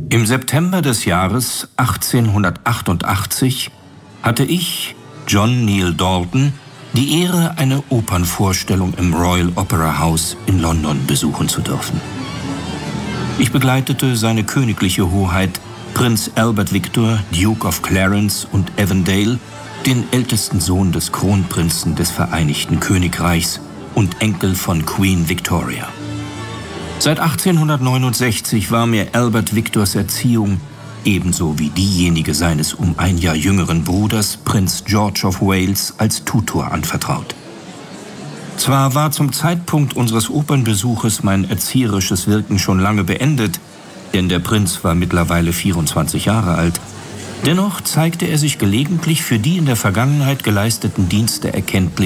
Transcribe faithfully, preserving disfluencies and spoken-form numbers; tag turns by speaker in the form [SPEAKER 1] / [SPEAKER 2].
[SPEAKER 1] Im September des Jahres achtzehnhundertachtundachtzig hatte ich, John Neale Dalton, die Ehre, eine Opernvorstellung im Royal Opera House in London besuchen zu dürfen. Ich begleitete seine königliche Hoheit Prinz Albert Victor, Duke of Clarence und Avondale, den ältesten Sohn des Kronprinzen des Vereinigten Königreichs und Enkel von Queen Victoria. Seit achtzehnhundertneunundsechzig war mir Albert Victors Erziehung, ebenso wie diejenige seines um ein Jahr jüngeren Bruders, Prinz George of Wales, als Tutor anvertraut. Zwar war zum Zeitpunkt unseres Opernbesuches mein erzieherisches Wirken schon lange beendet, denn der Prinz war mittlerweile vierundzwanzig Jahre alt, dennoch zeigte er sich gelegentlich für die in der Vergangenheit geleisteten Dienste erkenntlich